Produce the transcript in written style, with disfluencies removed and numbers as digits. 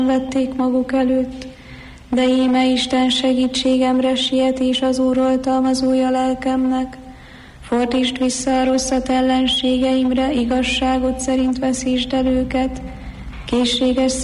vették maguk előtt, de íme Isten segítségemre siet, és az Úr oltalmazója lelkemnek. Fordítsd vissza a rosszat ellenségeimre, igazságot szerint veszítsd el őket, készséges